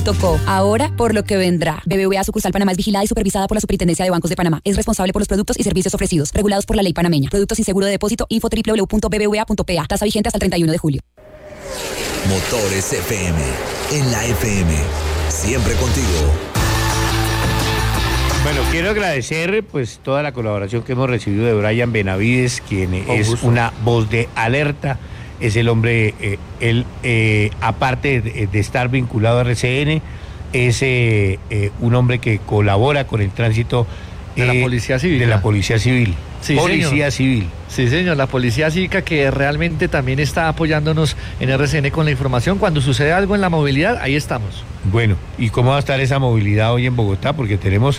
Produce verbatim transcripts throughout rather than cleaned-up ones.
Tocó. Ahora, por lo que vendrá. B B V A Sucursal Panamá es vigilada y supervisada por la Superintendencia de Bancos de Panamá. Es responsable por los productos y servicios ofrecidos, regulados por la ley panameña. Productos sin seguro de depósito. Info doble u doble u doble u punto b b v a punto p a. Tasa vigente hasta el treinta y uno de julio. Motores F M. En la F M. Siempre contigo. Bueno, quiero agradecer pues toda la colaboración que hemos recibido de Brian Benavides, quien es gusto. Una voz de alerta. Es el hombre, eh, él, eh, aparte de, de estar vinculado a R C N, es eh, eh, un hombre que colabora con el tránsito de eh, la Policía Cívica. De la Policía Civil. Sí, Policía señor. Civil. Sí, señor, la Policía Cívica que realmente también está apoyándonos en R C N con la información. Cuando sucede algo en la movilidad, ahí estamos. Bueno, ¿y cómo va a estar esa movilidad hoy en Bogotá? Porque tenemos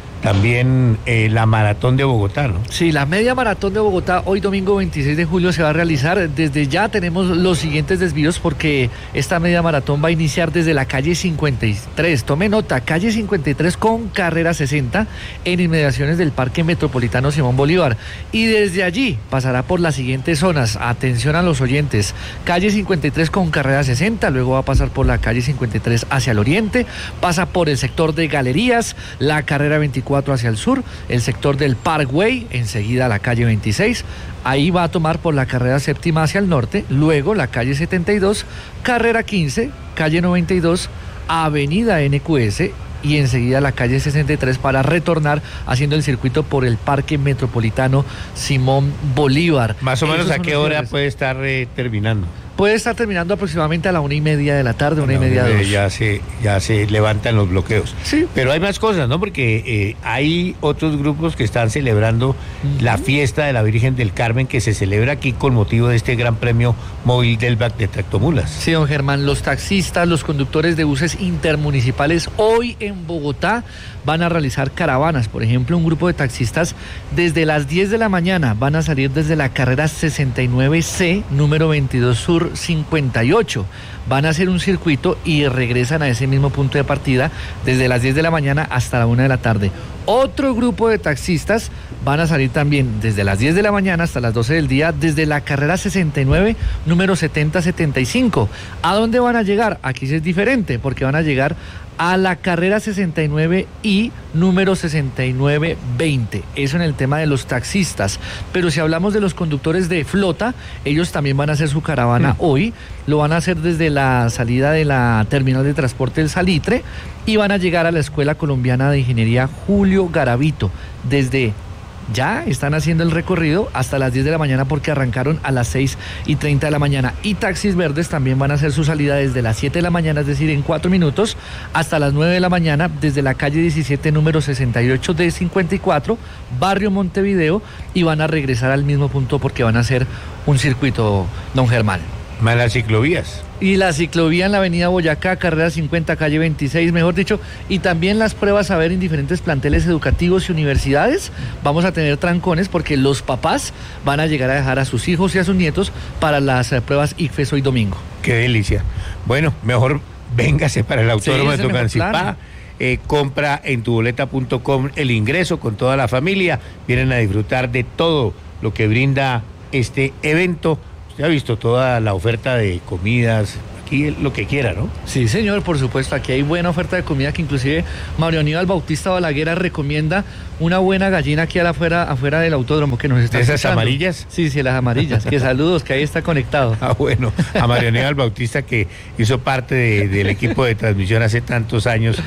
también eh, la maratón de Bogotá, ¿no? Sí, la media maratón de Bogotá hoy domingo veintiséis de julio se va a realizar. Desde ya tenemos los siguientes desvíos porque esta media maratón va a iniciar desde la calle cincuenta y tres. Tome nota, calle cincuenta y tres con carrera sesenta en inmediaciones del Parque Metropolitano Simón Bolívar. Y desde allí pasará por las siguientes zonas. Atención a los oyentes. Calle cincuenta y tres con carrera sesenta, luego va a pasar por la calle cincuenta y tres hacia el oriente, pasa por el sector de Galerías, la carrera veinticuatro hacia el sur, el sector del Parkway, enseguida la calle veintiséis, ahí va a tomar por la carrera séptima hacia el norte, luego la calle setenta y dos, carrera quince, calle noventa y dos, avenida N Q S y enseguida la calle sesenta y tres para retornar haciendo el circuito por el Parque Metropolitano Simón Bolívar. Más o menos a qué hora puede estar eh, terminando. Puede estar terminando aproximadamente a la una y media de la tarde, una y media de dos. Ya se, ya se levantan los bloqueos. Sí. Pero hay más cosas, ¿no? Porque eh, hay otros grupos que están celebrando uh-huh. la fiesta de la Virgen del Carmen que se celebra aquí con motivo de este Gran Premio Móvil del B A C de Tractomulas. Sí, don Germán, los taxistas, los conductores de buses intermunicipales hoy en Bogotá van a realizar caravanas. Por ejemplo, un grupo de taxistas desde las diez de la mañana van a salir desde la carrera sesenta y nueve C, número veintidós Sur cincuenta y ocho. Van a hacer un circuito y regresan a ese mismo punto de partida desde las diez de la mañana hasta la una de la tarde. Otro grupo de taxistas van a salir también desde las diez de la mañana hasta las doce del día desde la carrera sesenta y nueve, número setenta setenta y cinco. ¿A dónde van a llegar? Aquí sí es diferente porque van a llegar a la carrera sesenta y nueve y número sesenta y nueve veinte. Eso en el tema de los taxistas. Pero si hablamos de los conductores de flota, ellos también van a hacer su caravana mm. hoy. Lo van a hacer desde la salida de la terminal de transporte del Salitre y van a llegar a la Escuela Colombiana de Ingeniería Julio Garavito. Desde ya están haciendo el recorrido hasta las diez de la mañana porque arrancaron a las seis y treinta de la mañana. Y Taxis Verdes también van a hacer su salida desde las siete de la mañana, es decir, en cuatro minutos, hasta las nueve de la mañana, desde la calle diecisiete, número sesenta y ocho de cincuenta y cuatro, barrio Montevideo, y van a regresar al mismo punto porque van a hacer un circuito, don Germán. Más las ciclovías. Y la ciclovía en la avenida Boyacá, carrera cincuenta, calle veintiséis, mejor dicho, y también las pruebas a ver en diferentes planteles educativos y universidades. Vamos a tener trancones porque los papás van a llegar a dejar a sus hijos y a sus nietos para las eh, pruebas I C F E S hoy domingo. Qué delicia. Bueno, mejor véngase para el Autódromo sí, de Tocancipá. Eh, compra en tu boleta punto com el ingreso con toda la familia. Vienen a disfrutar de todo lo que brinda este evento. Usted ha visto toda la oferta de comidas, aquí lo que quiera, ¿no? Sí, señor, por supuesto, aquí hay buena oferta de comida que inclusive Mario Aníbal Bautista Balaguer recomienda una buena gallina aquí afuera, afuera del autódromo que nos está ¿Esas escuchando. amarillas? Sí, sí, las amarillas, que saludos, que ahí está conectado. Ah, bueno, a Mario Aníbal Bautista que hizo parte de, del equipo de transmisión hace tantos años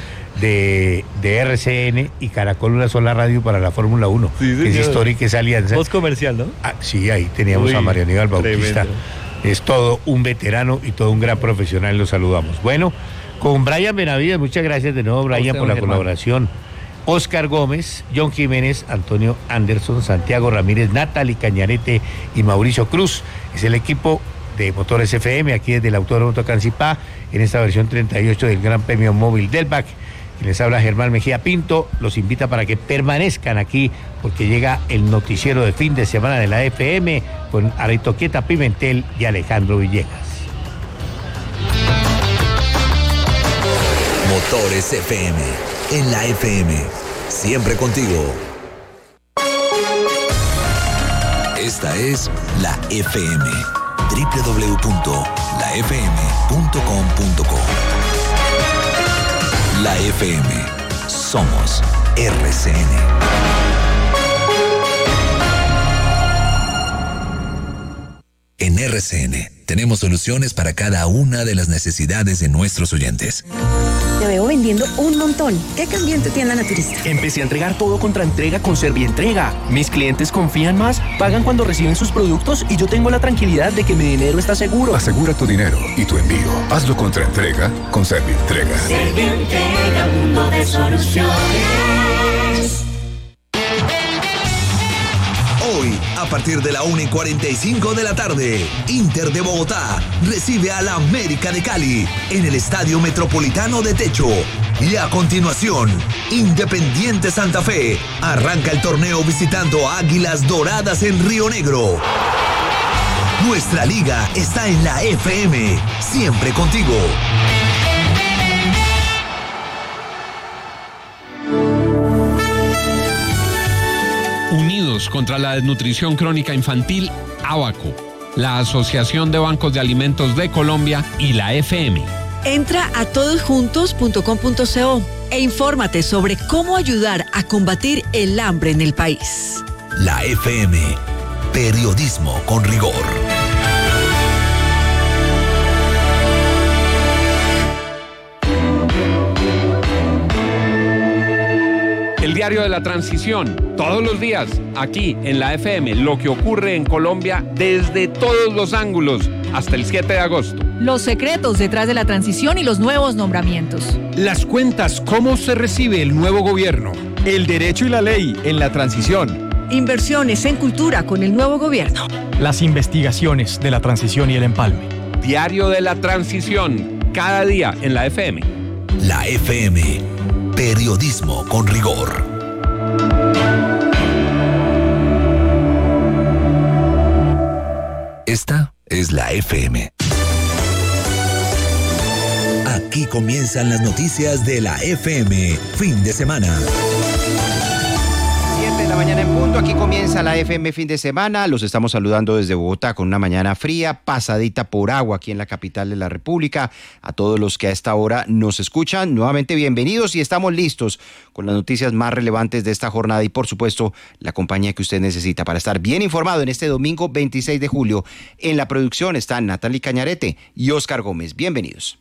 de, de R C N y Caracol, una sola radio para la Fórmula uno, sí, que es histórica esa alianza. Voz comercial, ¿no? Ah, sí, ahí teníamos Uy, a Mario Aníbal Bautista. Tremendo. Es todo un veterano y todo un gran profesional, lo saludamos. Bueno, con Brian Benavides, muchas gracias de nuevo, Brian, por la Germán. Colaboración. Oscar Gómez, John Jiménez, Antonio Anderson, Santiago Ramírez, Natalie Cañarete y Mauricio Cruz. Es el equipo de Motores F M, aquí desde el Autódromo Tocancipá, en esta versión treinta y ocho del Gran Premio Móvil del B A C. Y les habla Germán Mejía Pinto, los invita para que permanezcan aquí, porque llega el noticiero de fin de semana de la F M con Aritoquieta Pimentel y Alejandro Villegas. Motores F M, en la F M, siempre contigo. Esta es la F M, doble u doble u doble u punto la f m punto com punto co. F M. Somos R C N. En R C N tenemos soluciones para cada una de las necesidades de nuestros oyentes. Te veo vendiendo un montón. ¿Qué cambió en tu tienda naturista? Empecé a entregar todo contra entrega con Servientrega. Mis clientes confían más, pagan cuando reciben sus productos y yo tengo la tranquilidad de que mi dinero está seguro. Asegura tu dinero y tu envío. Hazlo contra entrega con Servientrega. Servientrega, mundo de soluciones. Hoy, a partir de la una y cuarenta y cinco de la tarde, Inter de Bogotá recibe a la América de Cali en el Estadio Metropolitano de Techo. Y a continuación, Independiente Santa Fe arranca el torneo visitando a Águilas Doradas en Río Negro. Nuestra liga está en la F M, siempre contigo. Unidos contra la desnutrición crónica infantil, ABACO, la Asociación de Bancos de Alimentos de Colombia y la F M. Entra a todosjuntos punto com punto co e infórmate sobre cómo ayudar a combatir el hambre en el país. La F M, periodismo con rigor. El diario de la transición, todos los días, aquí en la F M, lo que ocurre en Colombia desde todos los ángulos, hasta el siete de agosto. Los secretos detrás de la transición y los nuevos nombramientos. Las cuentas, cómo se recibe el nuevo gobierno. El derecho y la ley en la transición. Inversiones en cultura con el nuevo gobierno. Las investigaciones de la transición y el empalme. Diario de la transición, cada día en la F M. La F M, periodismo con rigor. Esta es la F M. Aquí comienzan las noticias de la F M, fin de semana. siete de la mañana en punto, aquí comienza la F M fin de semana. Los estamos saludando desde Bogotá con una mañana fría, pasadita por agua aquí en la capital de la República. A todos los que a esta hora nos escuchan, nuevamente bienvenidos y estamos listos con las noticias más relevantes de esta jornada y por supuesto la compañía que usted necesita para estar bien informado en este domingo veintiséis de julio. En la producción están Natalie Cañarete y Oscar Gómez. Bienvenidos.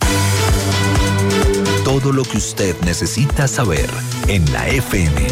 Todo lo que usted necesita saber en la F M.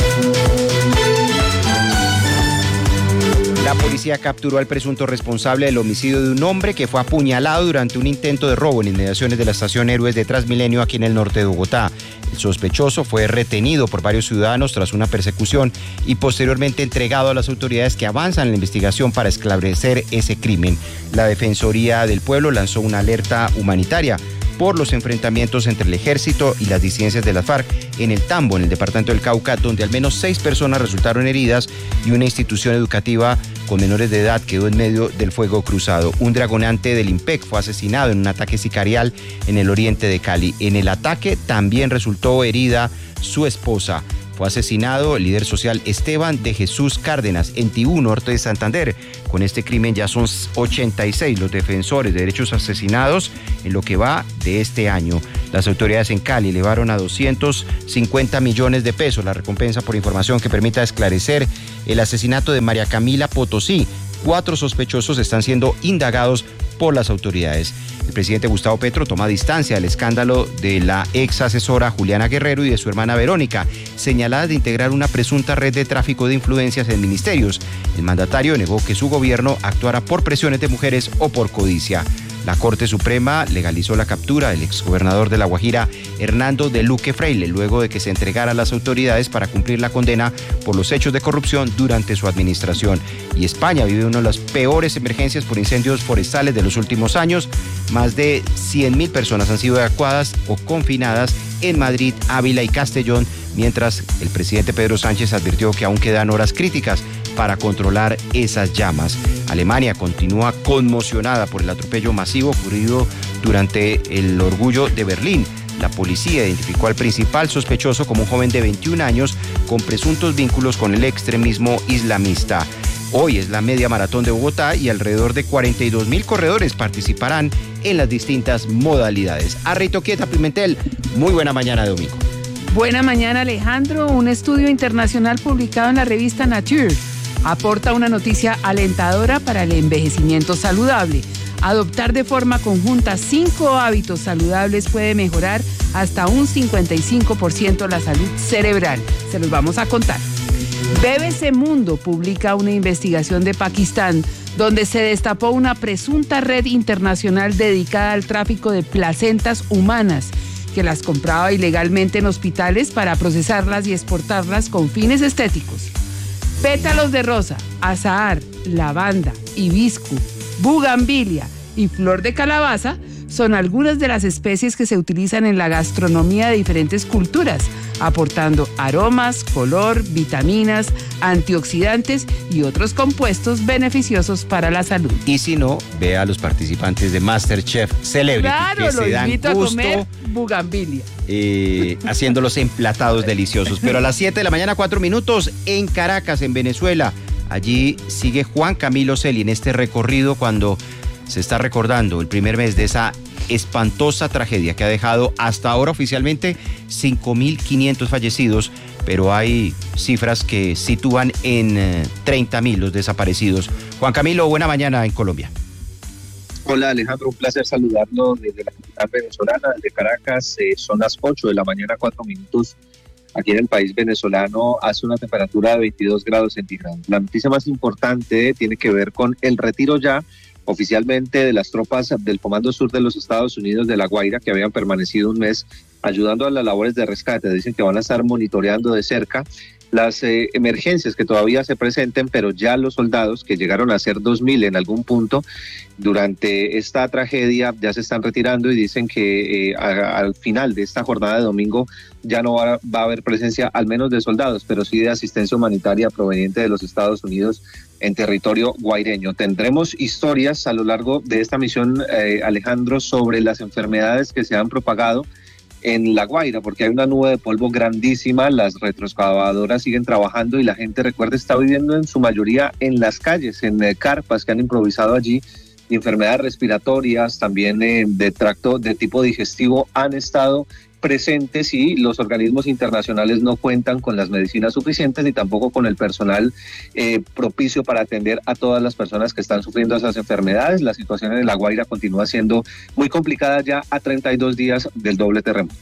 La policía capturó al presunto responsable del homicidio de un hombre que fue apuñalado durante un intento de robo en inmediaciones de la estación Héroes de Transmilenio aquí en el norte de Bogotá. El sospechoso fue retenido por varios ciudadanos tras una persecución y posteriormente entregado a las autoridades que avanzan en la investigación para esclarecer ese crimen. La Defensoría del Pueblo lanzó una alerta humanitaria por los enfrentamientos entre el ejército y las disidencias de las FARC en el Tambo, en el departamento del Cauca, donde al menos seis personas resultaron heridas y una institución educativa con menores de edad quedó en medio del fuego cruzado. Un dragonante del IMPEC fue asesinado en un ataque sicarial en el oriente de Cali. En el ataque también resultó herida su esposa. Fue asesinado el líder social Esteban de Jesús Cárdenas en Tibú, norte de Santander. Con este crimen ya son ochenta y seis los defensores de derechos asesinados en lo que va de este año. Las autoridades en Cali elevaron a doscientos cincuenta millones de pesos la recompensa por información que permita esclarecer el asesinato de María Camila Potosí. Cuatro sospechosos están siendo indagados por las autoridades. El presidente Gustavo Petro toma distancia del escándalo de la ex asesora Juliana Guerrero y de su hermana Verónica, señaladas de integrar una presunta red de tráfico de influencias en ministerios. El mandatario negó que su gobierno actuara por presiones de mujeres o por codicia. La Corte Suprema legalizó la captura del exgobernador de La Guajira, Hernando de Luque Freile, luego de que se entregara a las autoridades para cumplir la condena por los hechos de corrupción durante su administración. Y España vive una de las peores emergencias por incendios forestales de los últimos años. Más de cien mil personas han sido evacuadas o confinadas en Madrid, Ávila y Castellón, mientras el presidente Pedro Sánchez advirtió que aún quedan horas críticas para controlar esas llamas. Alemania continúa conmocionada por el atropello masivo ocurrido durante el Orgullo de Berlín. La policía identificó al principal sospechoso como un joven de veintiún años con presuntos vínculos con el extremismo islamista. Hoy es la media maratón de Bogotá y alrededor de cuarenta y dos mil corredores participarán en las distintas modalidades. A Ritoquieta Pimentel, muy buena mañana de domingo. Buena mañana, Alejandro. Un estudio internacional publicado en la revista Nature aporta una noticia alentadora para el envejecimiento saludable. Adoptar de forma conjunta cinco hábitos saludables puede mejorar hasta un cincuenta y cinco por ciento la salud cerebral. Se los vamos a contar. B B C Mundo publica una investigación de Pakistán donde se destapó una presunta red internacional dedicada al tráfico de placentas humanas que las compraba ilegalmente en hospitales para procesarlas y exportarlas con fines estéticos. Pétalos de rosa, azahar, lavanda, hibisco, bugambilia y flor de calabaza son algunas de las especies que se utilizan en la gastronomía de diferentes culturas, aportando aromas, color, vitaminas, antioxidantes y otros compuestos beneficiosos para la salud. Y si no, vea a los participantes de MasterChef Celebrity, claro, que se dan invito gusto a comer bugambilia. Eh, haciéndolos emplatados deliciosos. Pero a las siete de la mañana, cuatro minutos, en Caracas, en Venezuela. Allí sigue Juan Camilo Celi en este recorrido cuando se está recordando el primer mes de esa espantosa tragedia que ha dejado hasta ahora oficialmente cinco mil quinientos fallecidos, pero hay cifras que sitúan en eh, treinta mil los desaparecidos. Juan Camilo, buena mañana en Colombia. Hola Alejandro, un placer saludarlo desde la capital venezolana, desde Caracas. Eh, son las ocho de la mañana, cuatro minutos. Aquí en el país venezolano hace una temperatura de veintidós grados centígrados. La noticia más importante tiene que ver con el retiro ya oficialmente de las tropas del Comando Sur de los Estados Unidos de La Guaira, que habían permanecido un mes ayudando a las labores de rescate. Dicen que van a estar monitoreando de cerca las eh, emergencias que todavía se presenten, pero ya los soldados, que llegaron a ser dos mil en algún punto durante esta tragedia, ya se están retirando y dicen que eh, a, al final de esta jornada de domingo ya no va, va a haber presencia al menos de soldados, pero sí de asistencia humanitaria proveniente de los Estados Unidos en territorio guaireño. Tendremos historias a lo largo de esta misión, eh, Alejandro, sobre las enfermedades que se han propagado en La Guaira, porque hay una nube de polvo grandísima, las retroexcavadoras siguen trabajando y la gente, recuerda, está viviendo en su mayoría en las calles, en eh, carpas que han improvisado allí. Enfermedades respiratorias, también eh, de tracto de tipo digestivo han estado presentes y los organismos internacionales no cuentan con las medicinas suficientes ni tampoco con el personal eh, propicio para atender a todas las personas que están sufriendo esas enfermedades. La situación en La Guaira continúa siendo muy complicada ya a treinta y dos días del doble terremoto.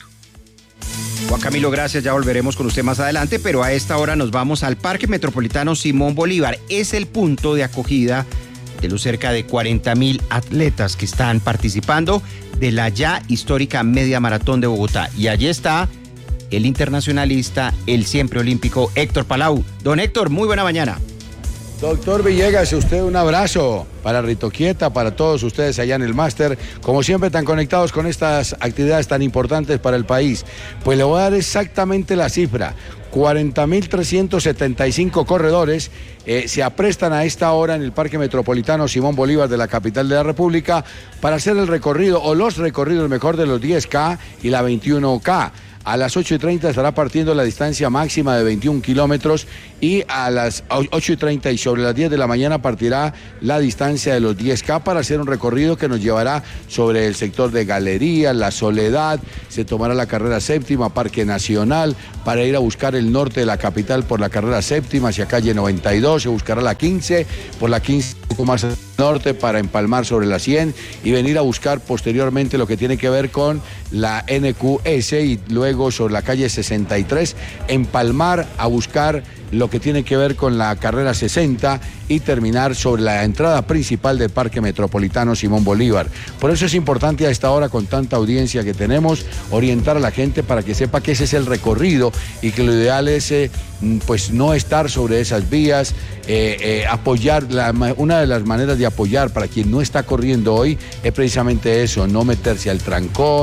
Juan Camilo, gracias, ya volveremos con usted más adelante, pero a esta hora nos vamos al Parque Metropolitano Simón Bolívar. Es el punto de acogida de los cerca de cuarenta mil atletas que están participando de la ya histórica media maratón de Bogotá. Y allí está el internacionalista, el siempre olímpico Héctor Palau. Don Héctor, muy buena mañana. Doctor Villegas, usted un abrazo para Ritoquieta, para todos ustedes allá en el máster, como siempre tan conectados con estas actividades tan importantes para el país. Pues le voy a dar exactamente la cifra. cuarenta mil trescientos setenta y cinco corredores eh, se aprestan a esta hora en el Parque Metropolitano Simón Bolívar de la capital de la República para hacer el recorrido o los recorridos mejor de los diez K y la veintiuno K. A las ocho y treinta estará partiendo la distancia máxima de veintiún kilómetros y a las ocho y treinta y sobre las diez de la mañana partirá la distancia de los diez K para hacer un recorrido que nos llevará sobre el sector de Galerías, La Soledad, se tomará la carrera séptima, Parque Nacional, para ir a buscar el norte de la capital por la carrera séptima hacia calle noventa y dos, se buscará la quince, por la quince un poco más al norte para empalmar sobre la cien y venir a buscar posteriormente lo que tiene que ver con la N Q S y luego sobre la calle sesenta y tres, empalmar a buscar lo que tiene que ver con la carrera sesenta y terminar sobre la entrada principal del Parque Metropolitano Simón Bolívar. Por eso es importante a esta hora, con tanta audiencia que tenemos, orientar a la gente para que sepa que ese es el recorrido y que lo ideal es eh, pues no estar sobre esas vías, eh, eh, apoyar, la, una de las maneras de apoyar para quien no está corriendo hoy es precisamente eso, no meterse al trancón,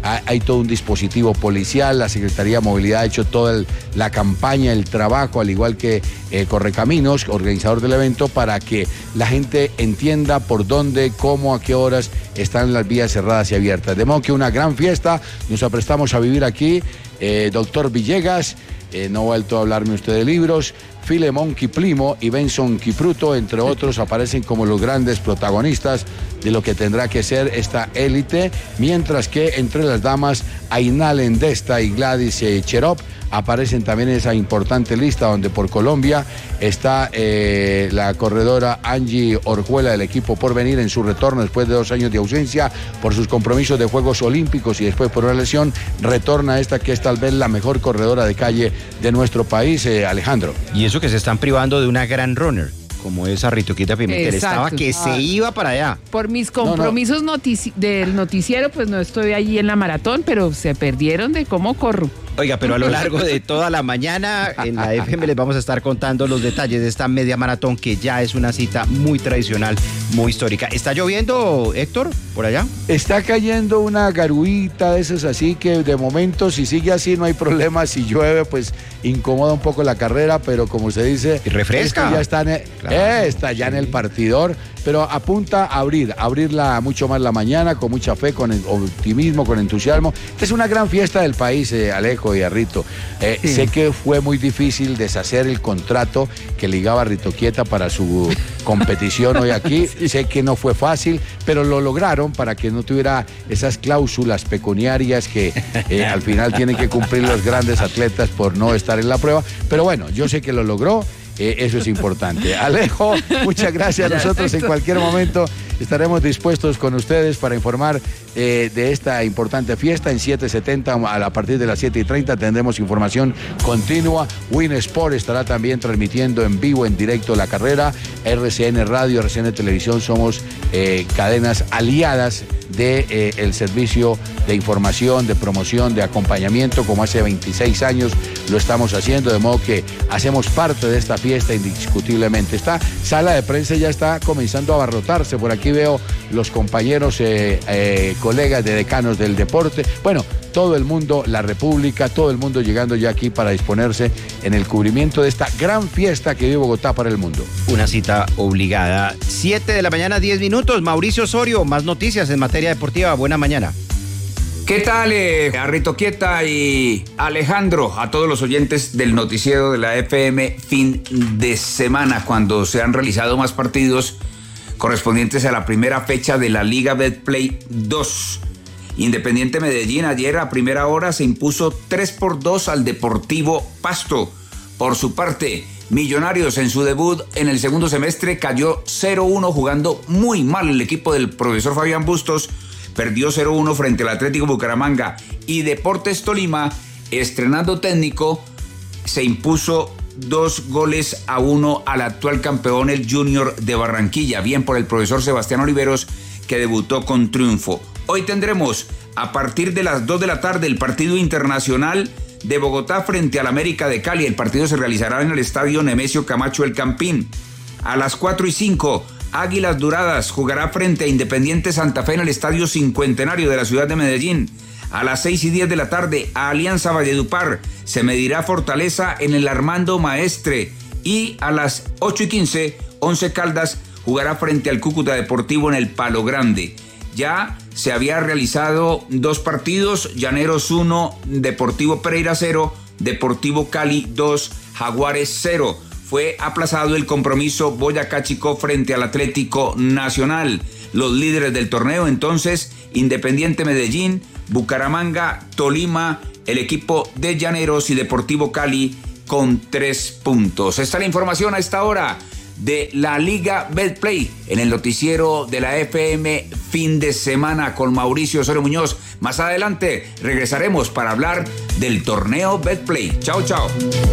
hay todo un dispositivo policial, la Secretaría de Movilidad ha hecho toda el, la campaña, el trabajo, al igual que eh, Correcaminos, organizador del evento, para que la gente entienda por dónde, cómo, a qué horas están las vías cerradas y abiertas. De modo que una gran fiesta, nos aprestamos a vivir aquí. Eh, doctor Villegas, eh, no ha vuelto a hablarme usted de libros. Filemón Kiplimo y Benson Kipruto, entre otros, aparecen como los grandes protagonistas de lo que tendrá que ser esta élite, mientras que entre las damas, Ainal Endesta y Gladys eh, Cherop aparecen también en esa importante lista, donde por Colombia está eh, la corredora Angie Orjuela del equipo Porvenir en su retorno después de dos años de ausencia por sus compromisos de Juegos Olímpicos y después por una lesión, retorna esta que es tal vez la mejor corredora de calle de nuestro país, eh, Alejandro. Y eso que se están privando de una gran runner, como esa Ritoquita Pimentel. Exacto. Estaba que Ah. se iba para allá. Por mis compromisos notici- del noticiero, pues no estoy allí en la maratón, pero se perdieron de cómo corro. Oiga, pero a lo largo de toda la mañana en la F M les vamos a estar contando los detalles de esta media maratón, que ya es una cita muy tradicional, muy histórica. ¿Está lloviendo, Héctor, por allá? Está cayendo una garuita de esas, así que de momento, si sigue así, no hay problema. Si llueve, pues incomoda un poco la carrera, pero como se dice, y refresca. Esto ya está, en el, Claro, eh, está ya sí. en el partidor, pero apunta a abrir, abrirla mucho más la mañana, con mucha fe, con optimismo, con entusiasmo. Esta es una gran fiesta del país, eh, Alejo y a Rito. Eh, sí. Sé que fue muy difícil deshacer el contrato que ligaba a Rito Quieta para su competición hoy aquí. Sí. Sé que no fue fácil, pero lo lograron para que no tuviera esas cláusulas pecuniarias que eh, al final tienen que cumplir los grandes atletas por no estar en la prueba. Pero bueno, yo sé que lo logró. Eh, eso es importante. Alejo, muchas gracias. Nosotros en cualquier momento estaremos dispuestos con ustedes para informar eh, de esta importante fiesta. En siete setenta, a partir de las siete y treinta, tendremos información continua. Win Sport estará también transmitiendo en vivo, en directo, la carrera. R C N Radio, R C N Televisión, somos eh, cadenas aliadas de eh, el servicio de información, de promoción, de acompañamiento, como hace veintiséis años lo estamos haciendo, de modo que hacemos parte de esta fiesta indiscutiblemente. Esta sala de prensa ya está comenzando a abarrotarse. Por aquí veo los compañeros, eh, eh, colegas de decanos del deporte. Bueno, todo el mundo, la República, todo el mundo llegando ya aquí para disponerse en el cubrimiento de esta gran fiesta que vive Bogotá para el mundo. Una cita obligada. siete de la mañana, diez minutos. Mauricio Osorio, más noticias en materia deportiva. Buena mañana. ¿Qué tal, eh, a Rito Quieta y Alejandro, a todos los oyentes del noticiero de la F M fin de semana, cuando se han realizado más partidos correspondientes a la primera fecha de la Liga Betplay dos? Independiente Medellín ayer a primera hora se impuso tres por dos al Deportivo Pasto. Por su parte, Millonarios en su debut en el segundo semestre cayó cero uno, jugando muy mal el equipo del profesor Fabián Bustos. Perdió cero uno frente al Atlético Bucaramanga. Y Deportes Tolima, estrenando técnico, se impuso dos goles a uno al actual campeón, el Junior de Barranquilla. Bien por el profesor Sebastián Oliveros, que debutó con triunfo. Hoy tendremos a partir de las dos de la tarde el partido internacional de Bogotá frente al América de Cali. El partido se realizará en el estadio Nemesio Camacho El Campín. A las cuatro y cinco, Águilas Doradas jugará frente a Independiente Santa Fe en el estadio Cincuentenario de la ciudad de Medellín. A las seis y diez de la tarde, a Alianza Valledupar se medirá Fortaleza en el Armando Maestre. Y a las ocho y quince, Once Caldas jugará frente al Cúcuta Deportivo en el Palo Grande. Ya se había realizado dos partidos, Llaneros uno, Deportivo Pereira cero, Deportivo Cali dos, Jaguares cero. Fue aplazado el compromiso Boyacá Chicó frente al Atlético Nacional. Los líderes del torneo entonces, Independiente Medellín, Bucaramanga, Tolima, el equipo de Llaneros y Deportivo Cali con tres puntos. Esta es la información a esta hora de la Liga Betplay en el noticiero de la F M fin de semana con Mauricio Osorio Muñoz. Más adelante regresaremos para hablar del torneo Betplay. Chao, chao.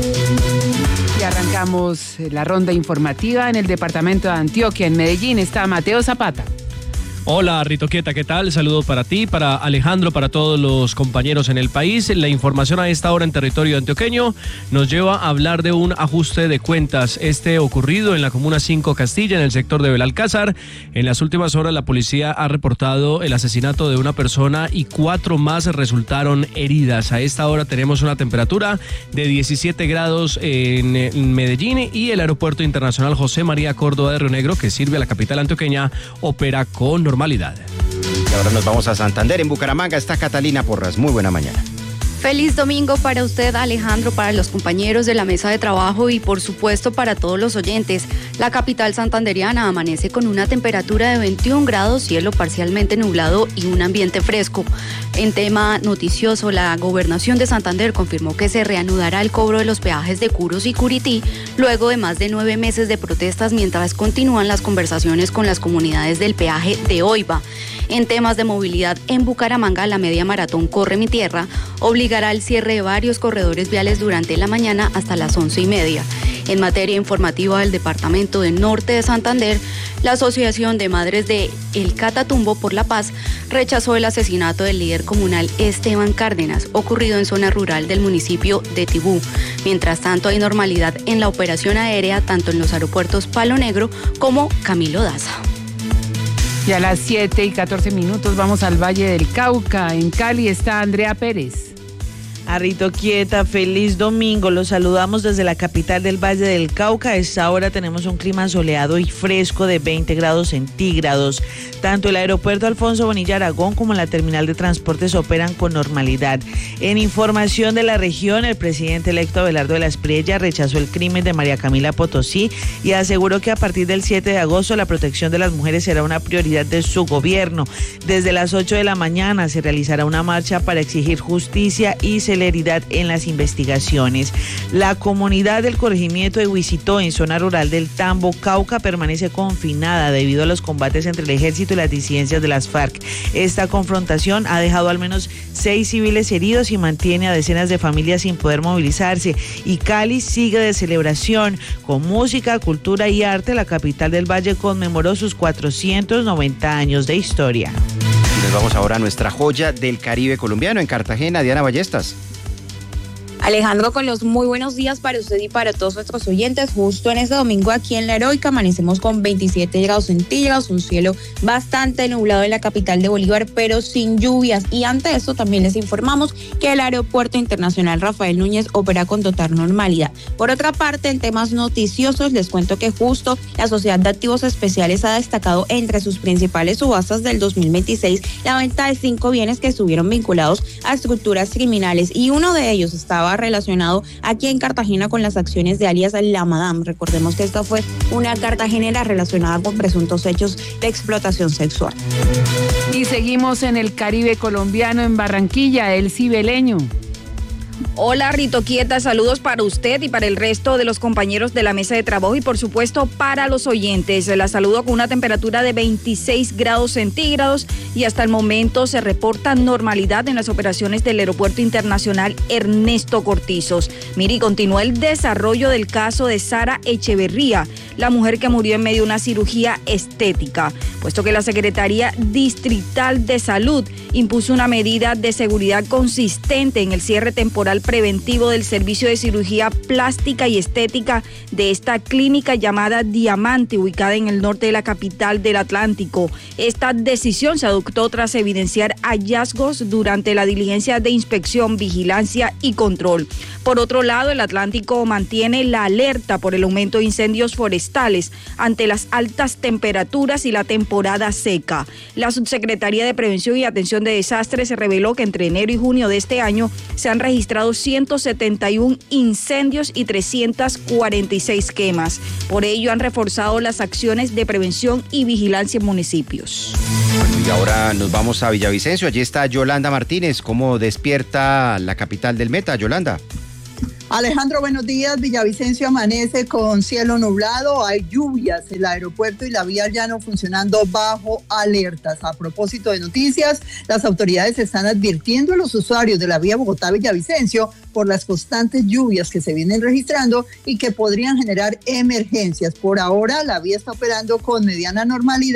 Y arrancamos la ronda informativa en el departamento de Antioquia. En Medellín está Mateo Zapata. Hola, Rito Quieta, ¿qué tal? Saludo para ti, para Alejandro, para todos los compañeros en el país. La información a esta hora en territorio antioqueño nos lleva a hablar de un ajuste de cuentas. Este ocurrido en la Comuna cinco Castilla, en el sector de Belalcázar. En las últimas horas la policía ha reportado el asesinato de una persona y cuatro más resultaron heridas. A esta hora tenemos una temperatura de diecisiete grados en Medellín y el Aeropuerto Internacional José María Córdoba de Río Negro, que sirve a la capital antioqueña, opera con normalidad. Y ahora nos vamos a Santander. En Bucaramanga está Catalina Porras. Muy buena mañana. Feliz domingo para usted, Alejandro, para los compañeros de la mesa de trabajo y por supuesto para todos los oyentes. La capital santandereana amanece con una temperatura de veintiún grados, cielo parcialmente nublado y un ambiente fresco. En tema noticioso, la Gobernación de Santander confirmó que se reanudará el cobro de los peajes de Curos y Curití luego de más de nueve meses de protestas mientras continúan las conversaciones con las comunidades del peaje de Oiva. En temas de movilidad, en Bucaramanga, la media maratón Corre Mi Tierra obligará al cierre de varios corredores viales durante la mañana hasta las once y media. En materia informativa del Departamento del Norte de Santander, la Asociación de Madres de El Catatumbo por la Paz rechazó el asesinato del líder comunal Esteban Cárdenas, ocurrido en zona rural del municipio de Tibú. Mientras tanto, hay normalidad en la operación aérea, tanto en los aeropuertos Palo Negro como Camilo Daza. Y a las siete y catorce minutos vamos al Valle del Cauca. En Cali está Andrea Pérez. Rito Quieta, feliz domingo. Los saludamos desde la capital del Valle del Cauca. A esta hora tenemos un clima soleado y fresco de veinte grados centígrados. Tanto el aeropuerto Alfonso Bonilla Aragón como la terminal de transportes operan con normalidad. En información de la región, el presidente electo Abelardo de la Espriella rechazó el crimen de María Camila Potosí y aseguró que a partir del siete de agosto la protección de las mujeres será una prioridad de su gobierno. Desde las ocho de la mañana se realizará una marcha para exigir justicia y celeridad en las investigaciones. La comunidad del corregimiento de Huisitó, en zona rural del Tambo, Cauca, permanece confinada debido a los combates entre el ejército y las disidencias de las FARC. Esta confrontación ha dejado al menos seis civiles heridos y mantiene a decenas de familias sin poder movilizarse. Y Cali sigue de celebración. Con música, cultura y arte, la capital del Valle conmemoró sus cuatrocientos noventa años de historia. Y nos vamos ahora a nuestra joya del Caribe colombiano, en Cartagena. Diana Ballestas. Alejandro, con los muy buenos días para usted y para todos nuestros oyentes. Justo en este domingo aquí en La Heroica amanecemos con veintisiete grados centígrados, un cielo bastante nublado en la capital de Bolívar, pero sin lluvias. Y ante esto también les informamos que el Aeropuerto Internacional Rafael Núñez opera con total normalidad. Por otra parte, en temas noticiosos, les cuento que justo la Sociedad de Activos Especiales ha destacado entre sus principales subastas del dos mil veintiséis la venta de cinco bienes que estuvieron vinculados a estructuras criminales, y uno de ellos estaba relacionado aquí en Cartagena con las acciones de alias La Madame. Recordemos que esta fue una cartagenera relacionada con presuntos hechos de explotación sexual. Y seguimos en el Caribe colombiano, en Barranquilla, El Cibeleño. Hola, Rito Quieta, saludos para usted y para el resto de los compañeros de la mesa de trabajo y por supuesto para los oyentes. La saludo con una temperatura de veintiséis grados centígrados y hasta el momento se reporta normalidad en las operaciones del Aeropuerto Internacional Ernesto Cortizos. Mire, continúa el desarrollo del caso de Sara Echeverría, la mujer que murió en medio de una cirugía estética, puesto que la Secretaría Distrital de Salud impuso una medida de seguridad consistente en el cierre temporal preventivo del servicio de cirugía plástica y estética de esta clínica llamada Diamante, ubicada en el norte de la capital del Atlántico. Esta decisión se adoptó tras evidenciar hallazgos durante la diligencia de inspección, vigilancia y control. Por otro lado, el Atlántico mantiene la alerta por el aumento de incendios forestales ante las altas temperaturas y la temporada seca. La Subsecretaría de Prevención y Atención de Desastres se reveló que entre enero y junio de este año se han registrado ciento setenta y uno incendios y trescientas cuarenta y seis quemas. Por ello han reforzado las acciones de prevención y vigilancia en municipios. Bueno, y ahora nos vamos a Villavicencio. Allí está Yolanda Martínez. ¿Cómo despierta la capital del Meta, Yolanda? Alejandro, buenos días. Villavicencio amanece con cielo nublado, hay lluvias, el aeropuerto y la vía al llano funcionando bajo alertas. A propósito de noticias, las autoridades están advirtiendo a los usuarios de la vía Bogotá-Villavicencio por las constantes lluvias que se vienen registrando y que podrían generar emergencias. Por ahora, la vía está operando con mediana normalidad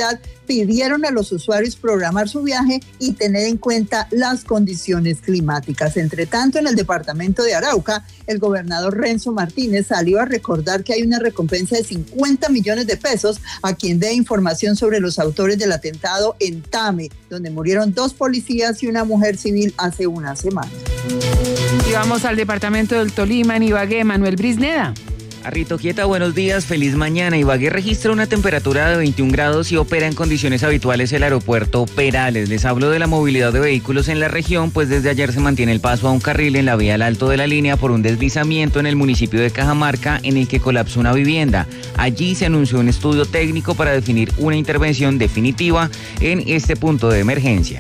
pidieron a los usuarios programar su viaje y tener en cuenta las condiciones climáticas. Entre tanto, en el departamento de Arauca, el gobernador Renzo Martínez salió a recordar que hay una recompensa de cincuenta millones de pesos a quien dé información sobre los autores del atentado en Tame, donde murieron dos policías y una mujer civil hace una semana. Y vamos al departamento del Tolima, en Ibagué, Manuel Brisneda. Arritoquieta, buenos días, feliz mañana. Ibagué registra una temperatura de veintiún grados y opera en condiciones habituales el aeropuerto Perales. Les hablo de la movilidad de vehículos en la región, pues desde ayer se mantiene el paso a un carril en la vía al alto de la línea por un deslizamiento en el municipio de Cajamarca en el que colapsó una vivienda. Allí se anunció un estudio técnico para definir una intervención definitiva en este punto de emergencia.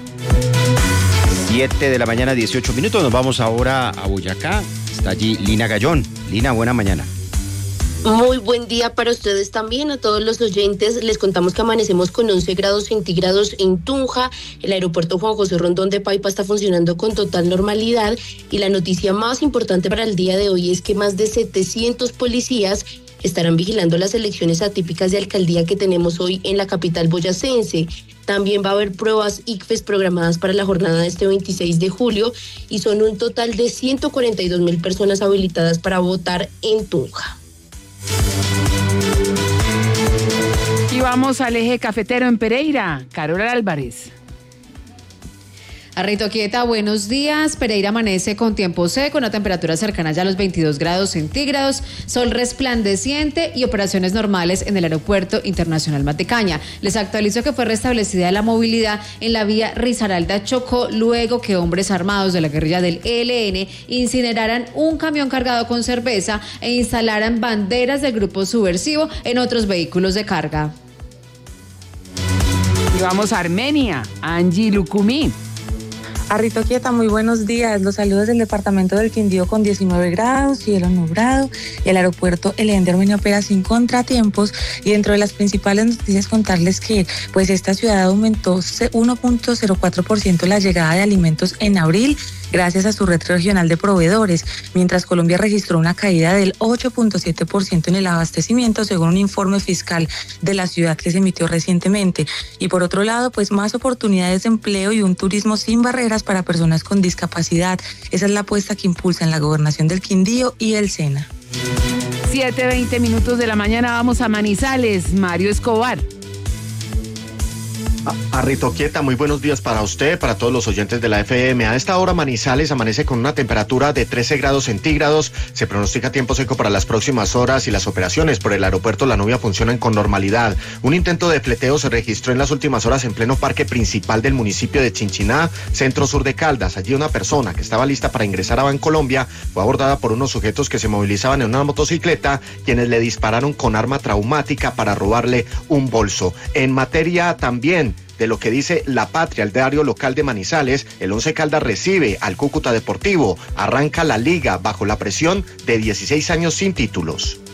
siete de la mañana, dieciocho minutos. Nos vamos ahora a Boyacá. Está allí Lina Gallón. Lina, buena mañana. Muy buen día para ustedes también, a todos los oyentes. Les contamos que amanecemos con once grados centígrados en Tunja. El aeropuerto Juan José Rondón de Paipa está funcionando con total normalidad. Y la noticia más importante para el día de hoy es que más de setecientos policías estarán vigilando las elecciones atípicas de alcaldía que tenemos hoy en la capital boyacense. También va a haber pruebas I C F E S programadas para la jornada de este veintiséis de julio y son un total de ciento cuarenta y dos mil personas habilitadas para votar en Tunja. Y vamos al eje cafetero en Pereira, Carola Álvarez. Arritoquieta, buenos días. Pereira amanece con tiempo seco, una temperatura cercana ya a los veintidós grados centígrados, sol resplandeciente y operaciones normales en el Aeropuerto Internacional Matecaña. Les actualizo que fue restablecida la movilidad en la vía Risaralda-Chocó luego que hombres armados de la guerrilla del E L N incineraran un camión cargado con cerveza e instalaran banderas del grupo subversivo en otros vehículos de carga. Y vamos a Armenia, Angie Lucumí. Arritoquieta, muy buenos días. Los saludos del departamento del Quindío con diecinueve grados, cielo nublado. Y el aeropuerto Elén de Armenia opera sin contratiempos. Y dentro de las principales noticias contarles que pues esta ciudad aumentó uno punto cero cuatro por ciento la llegada de alimentos en abril gracias a su red regional de proveedores, mientras Colombia registró una caída del ocho punto siete por ciento en el abastecimiento, según un informe fiscal de la ciudad que se emitió recientemente. Y por otro lado, pues más oportunidades de empleo y un turismo sin barreras para personas con discapacidad. Esa es la apuesta que impulsan la Gobernación del Quindío y el SENA. siete veinte minutos de la mañana, vamos a Manizales, Mario Escobar. Arritoquieta, muy buenos días para usted, para todos los oyentes de la F M. A esta hora Manizales amanece con una temperatura de trece grados centígrados. Se pronostica tiempo seco para las próximas horas y las operaciones por el aeropuerto La Nubia funcionan con normalidad. Un intento de fleteo se registró en las últimas horas en pleno parque principal del municipio de Chinchiná, centro sur de Caldas. Allí una persona que estaba lista para ingresar a Bancolombia fue abordada por unos sujetos que se movilizaban en una motocicleta, quienes le dispararon con arma traumática para robarle un bolso. En materia también de lo que dice La Patria, el diario local de Manizales, el Once Caldas recibe al Cúcuta Deportivo, arranca la liga bajo la presión de dieciséis años sin títulos.